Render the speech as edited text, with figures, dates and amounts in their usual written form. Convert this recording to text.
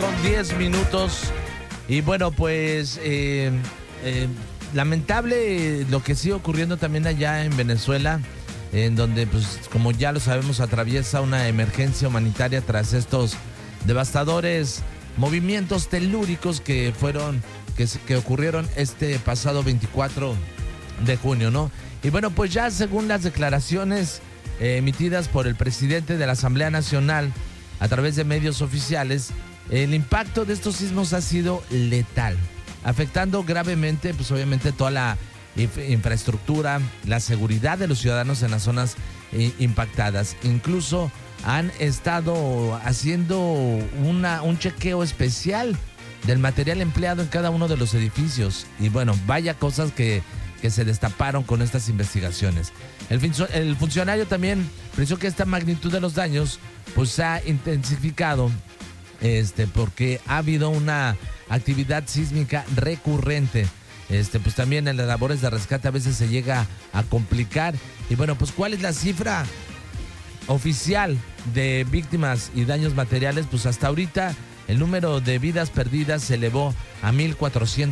9:10. Y bueno, pues lamentable lo que sigue ocurriendo también allá en Venezuela, en donde, pues, como ya lo sabemos, atraviesa una emergencia humanitaria tras estos devastadores movimientos telúricos que ocurrieron este pasado 24 de junio, ¿no? Y bueno, pues ya según las declaraciones emitidas por el presidente de la Asamblea Nacional a través de medios oficiales, el impacto de estos sismos ha sido letal, afectando gravemente, pues obviamente, toda la infraestructura, la seguridad de los ciudadanos en las zonas impactadas. Incluso han estado haciendo un chequeo especial del material empleado en cada uno de los edificios. Y bueno, vaya cosas que se destaparon con estas investigaciones. El funcionario también precisó que esta magnitud de los daños pues se ha intensificado porque ha habido una actividad sísmica recurrente. Pues también en las labores de rescate a veces se llega a complicar. Y bueno, pues ¿cuál es la cifra oficial de víctimas y daños materiales? Pues hasta ahorita el número de vidas perdidas se elevó a 1,400.